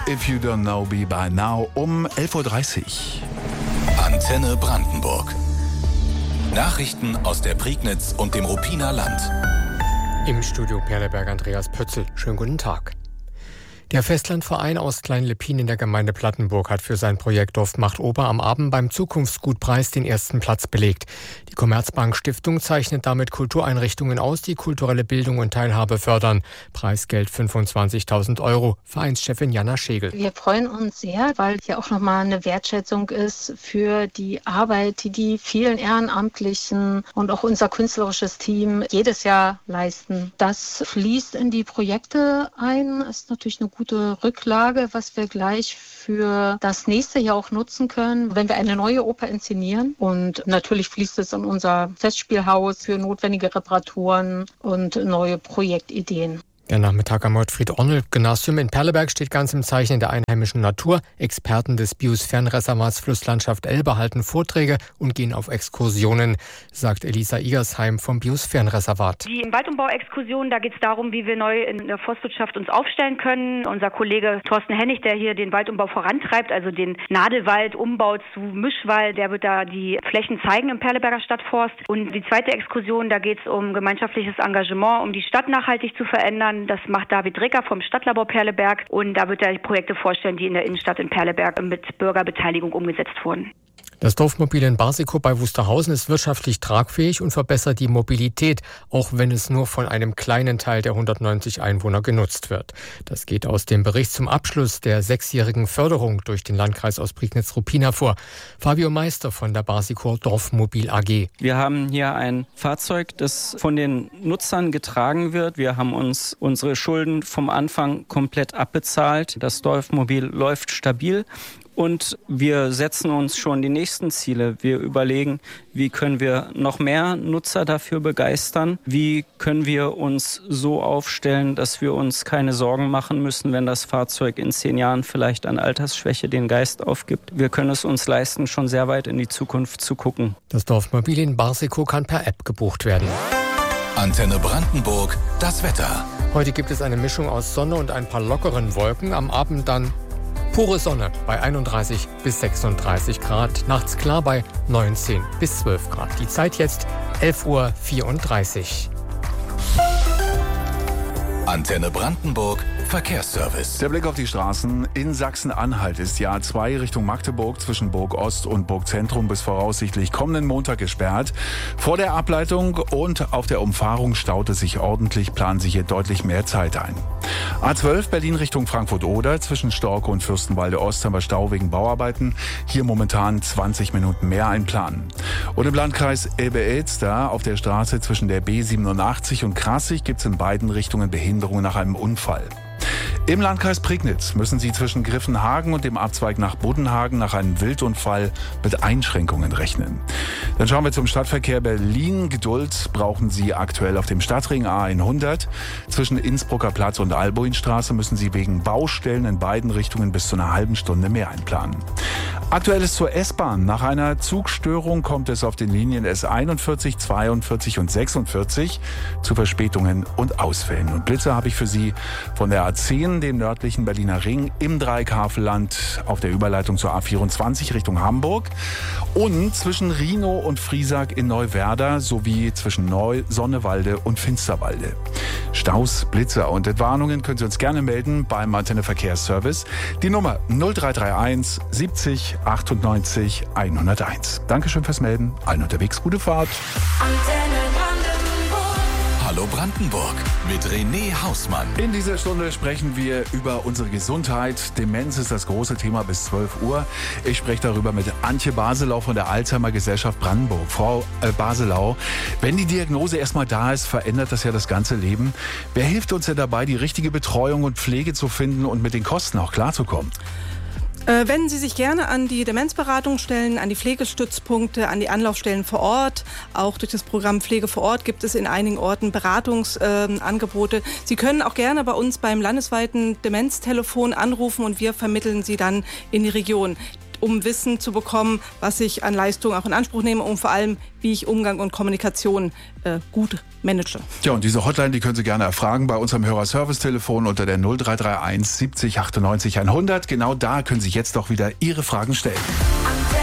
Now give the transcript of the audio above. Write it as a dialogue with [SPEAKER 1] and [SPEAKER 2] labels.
[SPEAKER 1] If You Don't Know Me By Now um 11.30 Uhr.
[SPEAKER 2] Antenne Brandenburg. Nachrichten aus der Prignitz und dem Ruppiner Land.
[SPEAKER 3] Im Studio Perleberg Andreas Pötzl. Schönen guten Tag. Der Festlandverein aus Klein-Leppin in der Gemeinde Plattenburg hat für sein Projekt Dorf macht Oper am Abend beim Zukunftsgutpreis den ersten Platz belegt. Die Commerzbank Stiftung zeichnet damit Kultureinrichtungen aus, die kulturelle Bildung und Teilhabe fördern. Preisgeld 25.000 €. Vereinschefin Jana Schegel.
[SPEAKER 4] Wir freuen uns sehr, weil hier auch nochmal eine Wertschätzung ist für die Arbeit, die die vielen Ehrenamtlichen und auch unser künstlerisches Team jedes Jahr leisten. Das fließt in die Projekte ein, ist natürlich eine gute Rücklage, was wir gleich für das nächste Jahr auch nutzen können, wenn wir eine neue Oper inszenieren. Und natürlich fließt es in unser Festspielhaus für notwendige Reparaturen und neue Projektideen.
[SPEAKER 3] Der Nachmittag am Gottfried-Ornelt-Gymnasium in Perleberg steht ganz im Zeichen der einheimischen Natur. Experten des Biosphärenreservats Flusslandschaft Elbe halten Vorträge und gehen auf Exkursionen, sagt Elisa Igersheim vom Biosphärenreservat.
[SPEAKER 5] Die Waldumbau-Exkursion, da geht es darum, wie wir neu in der Forstwirtschaft uns aufstellen können. Unser Kollege Thorsten Hennig, der hier den Waldumbau vorantreibt, also den Nadelwald umbaut zu Mischwald, der wird da die Flächen zeigen im Perleberger Stadtforst. Und die zweite Exkursion, da geht es um gemeinschaftliches Engagement, um die Stadt nachhaltig zu verändern. Das macht David Ricker vom Stadtlabor Perleberg und da wird er Projekte vorstellen, die in der Innenstadt in Perleberg mit Bürgerbeteiligung umgesetzt wurden.
[SPEAKER 3] Das Dorfmobil in Barsikow bei Wusterhausen ist wirtschaftlich tragfähig und verbessert die Mobilität, auch wenn es nur von einem kleinen Teil der 190 Einwohner genutzt wird. Das geht aus dem Bericht zum Abschluss der 6-jährigen Förderung durch den Landkreis Ostprignitz-Ruppin hervor. Fabio Meister von der Barsikower Dorfmobil AG.
[SPEAKER 6] Wir haben hier ein Fahrzeug, das von den Nutzern getragen wird. Wir haben uns unsere Schulden vom Anfang komplett abbezahlt. Das Dorfmobil läuft stabil. Und wir setzen uns schon die nächsten Ziele. Wir überlegen, wie können wir noch mehr Nutzer dafür begeistern? Wie können wir uns so aufstellen, dass wir uns keine Sorgen machen müssen, wenn das Fahrzeug in 10 Jahren vielleicht an Altersschwäche den Geist aufgibt? Wir können es uns leisten, schon sehr weit in die Zukunft zu gucken.
[SPEAKER 3] Das Dorfmobil in Barsikow kann per App gebucht werden.
[SPEAKER 2] Antenne Brandenburg, das Wetter.
[SPEAKER 3] Heute gibt es eine Mischung aus Sonne und ein paar lockeren Wolken. Am Abend dann pure Sonne bei 31 bis 36 Grad. Nachts klar bei 19 bis 12 Grad. Die Zeit jetzt 11.34 Uhr.
[SPEAKER 2] Antenne Brandenburg, Verkehrsservice.
[SPEAKER 1] Der Blick auf die Straßen. In Sachsen-Anhalt ist die A2 Richtung Magdeburg zwischen Burg Ost und Burg Zentrum bis voraussichtlich kommenden Montag gesperrt. Vor der Ableitung und auf der Umfahrung staut es sich ordentlich, planen sich hier deutlich mehr Zeit ein. A12 Berlin Richtung Frankfurt-Oder zwischen Storke und Fürstenwalde Ost haben wir Stau wegen Bauarbeiten. Hier momentan 20 Minuten mehr einplanen. Und im Landkreis Elbe-Elster auf der Straße zwischen der B87 und Krassig gibt es in beiden Richtungen Behinderungen nach einem Unfall. Im Landkreis Prignitz müssen Sie zwischen Griffenhagen und dem Abzweig nach Buddenhagen nach einem Wildunfall mit Einschränkungen rechnen. Dann schauen wir zum Stadtverkehr Berlin. Geduld brauchen Sie aktuell auf dem Stadtring A100. Zwischen Innsbrucker Platz und Albuinstraße müssen Sie wegen Baustellen in beiden Richtungen bis zu einer halben Stunde mehr einplanen. Aktuelles zur S-Bahn. Nach einer Zugstörung kommt es auf den Linien S41, 42 und 46 zu Verspätungen und Ausfällen. Und Blitzer habe ich für Sie von der A10, dem nördlichen Berliner Ring, im Dreieckhavelland auf der Überleitung zur A24 Richtung Hamburg und zwischen Rhinow und Friesack in Neuwerder sowie zwischen Sonnewalde und Finsterwalde. Staus, Blitzer und Entwarnungen können Sie uns gerne melden beim Antenne Verkehrsservice. Die Nummer 0331 70 98 101. Dankeschön fürs Melden. Allen unterwegs gute Fahrt.
[SPEAKER 2] Antenne Brandenburg. Hallo Brandenburg mit René Hausmann.
[SPEAKER 1] In dieser Stunde sprechen wir über unsere Gesundheit. Demenz ist das große Thema bis 12 Uhr. Ich spreche darüber mit Antje Baselau von der Alzheimer Gesellschaft Brandenburg. Frau Baselau, wenn die Diagnose erstmal da ist, verändert das ja das ganze Leben. Wer hilft uns denn dabei, die richtige Betreuung und Pflege zu finden und mit den Kosten auch klarzukommen?
[SPEAKER 7] Wenden Sie sich gerne an die Demenzberatungsstellen, an die Pflegestützpunkte, an die Anlaufstellen vor Ort. Auch durch das Programm Pflege vor Ort gibt es in einigen Orten Beratungsangebote. Sie können auch gerne bei uns beim landesweiten Demenztelefon anrufen und wir vermitteln Sie dann in die Region. um Wissen zu bekommen, was ich an Leistung auch in Anspruch nehme und vor allem, wie ich Umgang und Kommunikation gut manage.
[SPEAKER 1] Ja, und diese Hotline, die können Sie gerne erfragen bei unserem Hörerservice-Telefon unter der 0331 70 98 100. Genau da können Sie jetzt doch wieder Ihre Fragen stellen.